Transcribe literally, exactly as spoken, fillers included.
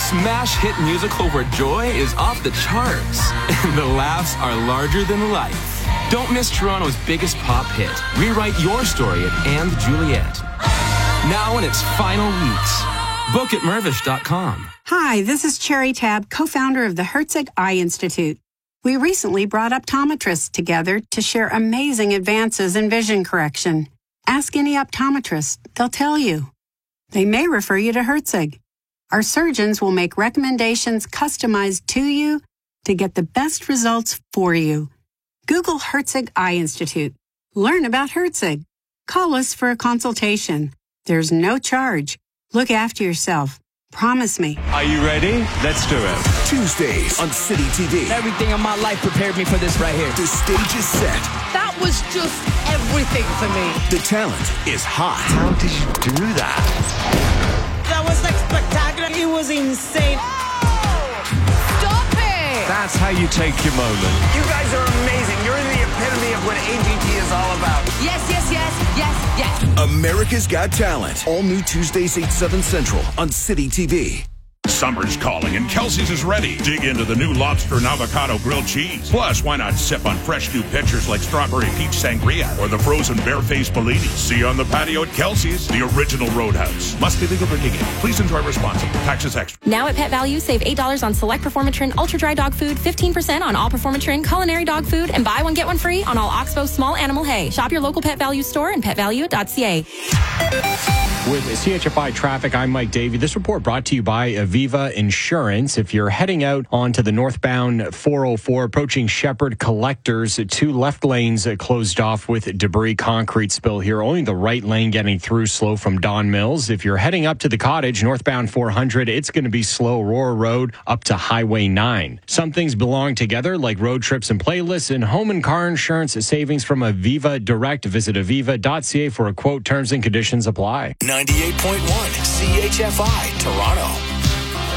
smash hit musical where joy is off the charts and the laughs are larger than life. Don't miss Toronto's biggest pop hit. Rewrite your story at And Juliet. Now in its final weeks. Book at Mirvish dot com. Hi, this is Cherry Tab, co-founder of the Herzig Eye Institute. We recently brought optometrists together to share amazing advances in vision correction. Ask any optometrist, they'll tell you. They may refer you to Herzig. Our surgeons will make recommendations customized to you to get the best results for you. Google Herzig Eye Institute. Learn about Herzig. Call us for a consultation. There's no charge. Look after yourself. Promise me. Are you ready? Let's do it. Tuesdays on City T V. Everything in my life prepared me for this right here. The stage is set. That was just everything for me. The talent is hot. How did you do that? That was like spectacular. It was insane. Stop it! That's how you take your moment. You guys are amazing. You're the epitome of what A G T is all about. Yes, yes, yes, yes, yes. America's Got Talent. All new Tuesdays, eight, seven Central on City T V. Summer's calling and Kelsey's is ready. Dig into the new lobster and avocado grilled cheese. Plus, why not sip on fresh new pitchers like strawberry peach sangria or the frozen barefaced Bellini? See you on the patio at Kelsey's, the original Roadhouse. Must be legal drinking age. Please enjoy responsibly. Taxes extra. Now at Pet Value, save eight dollars on select Performatrin Ultra Dry Dog Food, fifteen percent on all Performatrin Culinary Dog Food, and buy one, get one free on all Oxbow Small Animal Hay. Shop your local Pet Value store and pet value dot c a. With C H F I Traffic, I'm Mike Davey. This report brought to you by Aviva Insurance. If you're heading out onto the northbound four oh four, approaching Shepherd Collectors, two left lanes closed off with debris concrete spill here. Only the right lane getting through slow from Don Mills. If you're heading up to the Cottage, northbound four hundred, it's going to be slow Aurora Road up to Highway nine. Some things belong together, like road trips and playlists, and home and car insurance savings from Aviva Direct. Visit aviva dot c a for a quote. Terms and conditions apply. ninety-eight point one C H F I, Toronto.